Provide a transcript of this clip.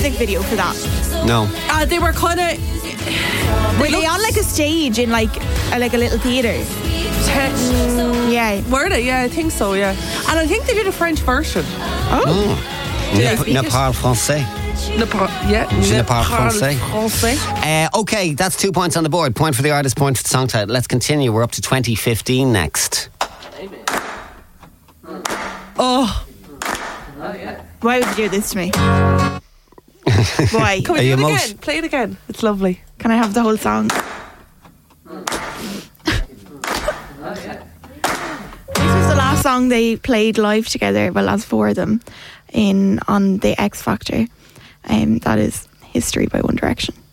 music video for that? No. They were kind of. Were they on like a stage in like a little theatre? Yeah. Were they? Yeah, I think so, yeah. And I think they did a French version. Oh. Nepal français. Je ne parle français. Okay, that's 2 points on the board. Point for the artist, point for the song title. Let's continue. We're up to 2015 next. Oh. Why would you do this to me? Why? Can we do it again? Play it again. It's lovely. Can I have the whole song? This was the last song they played live together, well, as four of them, on the X Factor. That is History by One Direction.